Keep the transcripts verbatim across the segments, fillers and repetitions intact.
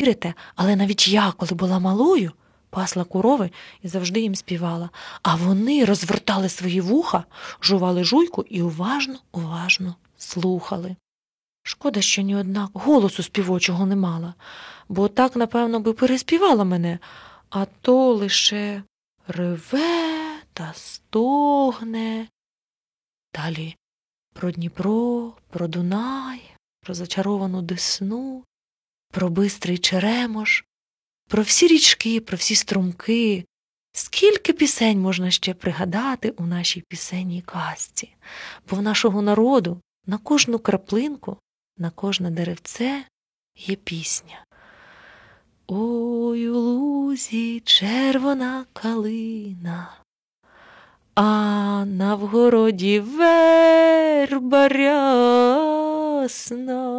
повірите, але навіть я, коли була малою, пасла корови і завжди їм співала. А вони розвертали свої вуха, жували жуйку і уважно-уважно слухали. Шкода, що ні одна голосу співочого не мала, бо так, напевно, би переспівала мене, а то лише реве та стогне. Далі про Дніпро, про Дунай, про зачаровану Десну, про бистрий Черемош, про всі річки, про всі струмки. Скільки пісень можна ще пригадати у нашій пісенній казці, бо в нашого народу на кожну краплинку, на кожне деревце є пісня. Ой, у лузі червона калина, а на вгороді верба рясна.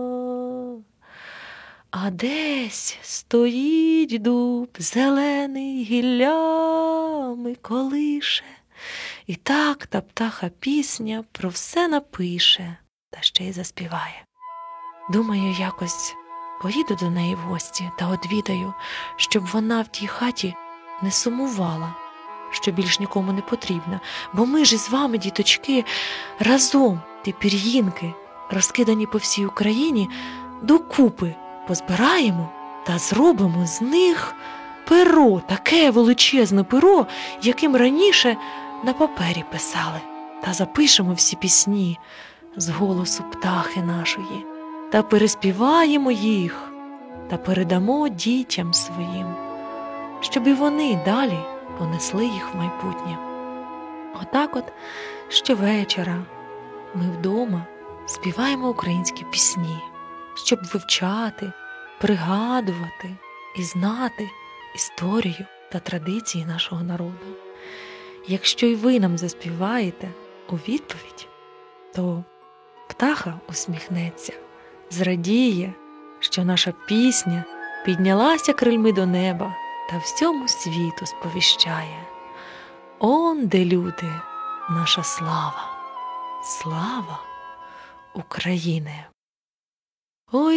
А десь стоїть дуб зелений гіллями колише, і так та птаха пісня про все напише, та ще й заспіває. Думаю, якось поїду до неї в гості та одвідаю, щоб вона в тій хаті не сумувала, що більш нікому не потрібна, бо ми ж із вами, діточки, разом ті пір'їнки, розкидані по всій Україні, докупи позбираємо та зробимо з них перо, таке величезне перо, яким раніше на папері писали, та запишемо всі пісні з голосу птахи нашої, та переспіваємо їх, та передамо дітям своїм, щоб і вони далі понесли їх в майбутнє. Отак от щовечора ми вдома співаємо українські пісні, щоб вивчати, пригадувати і знати історію та традиції нашого народу. Якщо й ви нам заспіваєте у відповідь, то птаха усміхнеться, зрадіє, що наша пісня піднялася крильми до неба та всьому світу сповіщає. Он де люди, наша слава, слава України! Ой,